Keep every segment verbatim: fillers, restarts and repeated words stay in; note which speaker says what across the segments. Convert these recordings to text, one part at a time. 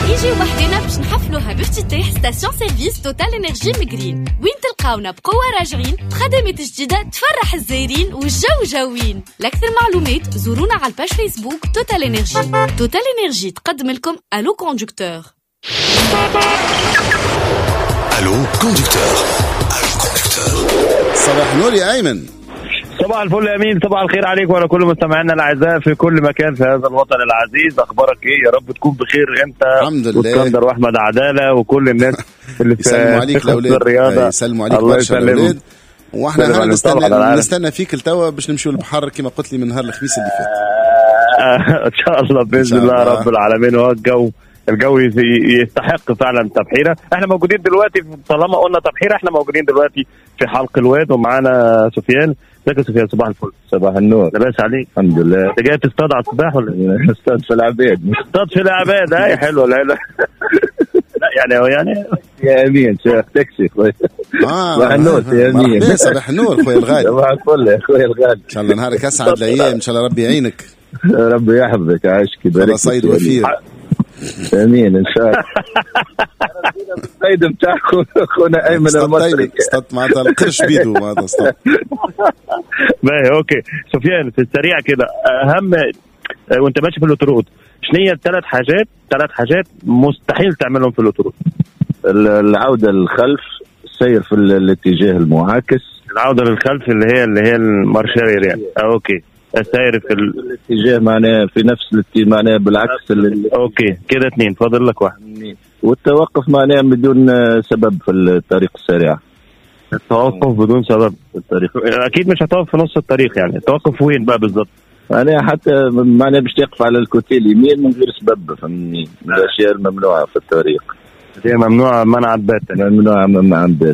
Speaker 1: يجي وحدنا باش نحفلوها بافتتاح ستاسيون سيرفيس توتال انرجي مقرين، وين تلقاونا بقوة راجعين بخدمات جديدة تفرح الزايرين والجو جوين. لأكثر معلومات زورونا على الباج فيسبوك توتال انرجي. توتال انرجي تقدم لكم الو كوندكتور.
Speaker 2: الو كوندكتور. الو كوندكتور.
Speaker 3: صباح النور يا ايمن.
Speaker 4: صباح الفل يا امين، صباح الخير عليك وعلى كل مستمعينا الاعزاء في كل مكان في هذا الوطن العزيز. اخبارك ايه؟ يا رب تكون بخير انت
Speaker 3: الحمد لله،
Speaker 4: واسكندر واحمد عداله وكل الناس اللي في
Speaker 3: يسلموا عليك الاولاد،
Speaker 4: الرياضه.
Speaker 3: يسلموا عليك برشا الاولاد، واحنا نستنى نستنى فيك التوا باش نمشيو البحر كما قلت لي من نهار الخميس اللي فات.
Speaker 4: ان شاء الله باذن الله رب العالمين. وهو الجو الجو يستحق فعلا تبحيره. احنا موجودين دلوقتي، طالما قلنا تبحيره احنا موجودين دلوقتي في حلق الواد ومعانا سفيان. ازيك يا سفيان؟ صباح الفل.
Speaker 5: صباح النور.
Speaker 4: لاباس عليك؟
Speaker 5: الحمد لله.
Speaker 4: انت جاي تصطاد على الصباح ولا
Speaker 5: اصطاد في العباد؟
Speaker 4: اصطاد في العباد. هاي حلوه. لا لا يعني هو يعني
Speaker 5: يا امين شيخ تاكسي خويا.
Speaker 3: اه
Speaker 5: صباح النور يا امين.
Speaker 3: صباح النور خويا الغالي.
Speaker 5: صباح الفل يا خويا الغالي.
Speaker 3: ان شاء الله نهارك اسعد الايام، ان شاء الله ربي يعينك.
Speaker 5: ربي يحفظك عايشك يبارك.
Speaker 3: صيد وفير.
Speaker 5: امين ان شاء الله. الصيد بتاعكم اخونا ايمن المصري
Speaker 3: اصطدت معناتها القرش بيدو معناتها اصطدت.
Speaker 4: باهي اوكي سفيان، في السريع كده اهم وانت ماشي في الاوتورود شنو هي الثلاث حاجات ثلاث حاجات مستحيل تعملهم في الاوتورود؟
Speaker 5: العوده للخلف، السير في الاتجاه المعاكس.
Speaker 4: العوده للخلف اللي هي اللي هي المارشير يعني. اوكي السير في ال...
Speaker 5: الاتجاه معناه في نفس الاتجاه معناه بالعكس ال...
Speaker 4: اوكي كده اثنين، فاضل لك واحد.
Speaker 5: والتوقف معناه بدون سبب في الطريق السريع.
Speaker 4: التوقف بدون سبب في الطريق اكيد مش هتقف في نص الطريق، يعني التوقف وين بقى بالضبط؟
Speaker 5: معناه حتى معناه باش تقف على الكوتي اليمين من غير سبب، فهمني؟ من الاشياء الممنوعه في الطريق.
Speaker 4: هي ممنوعه منع بات.
Speaker 5: ممنوعه منع بات.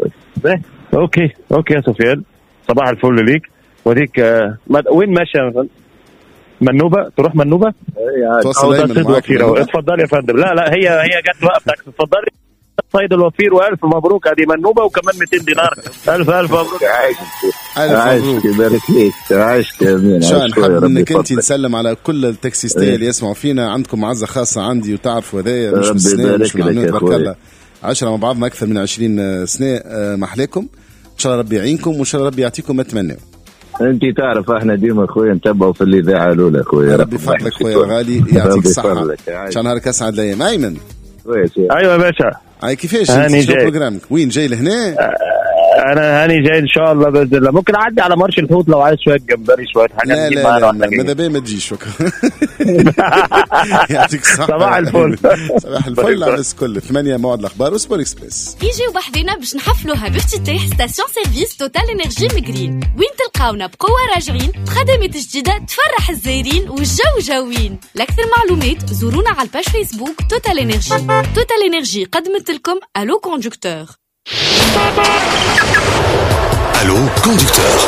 Speaker 4: اوكي اوكي يا سفيان، صباح الفل ليك. وديك آه وين ماشي؟ منوبه؟ تروح منوبه؟
Speaker 3: اي توصل
Speaker 4: اتفضل يا فندم. لا لا هي هي جت وقتك، اتفضلي. صيد الوفير والف مبروك. هذه منوبه وكمان مئتين دينار. الف الف مبروك.
Speaker 5: عايشك عايشك يبارك فيك. عايشك يا امين.
Speaker 3: شان حاب انك انت تسلم على كل التاكسيستات اللي يسمعوا فينا. عندكم معزه خاصه عندي وتعرفوا هذايا مش بالسنه مش بالعنوان تبارك الله. عشرة مع بعضنا اكثر من عشرين سنه. محلاكم ان شاء الله ربي يعينكم وان شاء الله ربي يعطيكم ما تمنوا.
Speaker 5: انت تعرف احنا ديما خويا نتبعوا في الاذاعه الاولى خويا.
Speaker 3: ربي يفضلك خويا الغالي، يعطيك الصحه ان شاء الله نهارك اسعد الايام. ايمن
Speaker 4: ايوه يا باشا.
Speaker 3: هاي كيفاش
Speaker 4: هاني
Speaker 3: شو بروجرامك؟ وين جاي لهنا؟
Speaker 4: انا هاني جاي ان شاء الله باذن الله. ممكن اعدي على مرش الحوت لو عايز شويه جمبري شويه حاجات.
Speaker 3: لا لا لا, لا ماذا بيه ما تجيش شكرا. يعطيك الصحه.
Speaker 4: صباح الفل.
Speaker 3: صباح الفل على الكل. ثمانية موعد الاخبار وسبور اكسبريس.
Speaker 1: يجي وحدنا باش نحفلوها بافتتاح ستاسيون سيرفيس توتال انرجي مقرين، وين تلقاونا بقوه راجعين بخدمات جديده تفرح الزايرين والجو جوين. لاكثر معلومات زورونا على الباج فيسبوك توتال انرجي. توتال انرجي قدمت لكم الو كوندكتور.
Speaker 2: الو كوندكتور.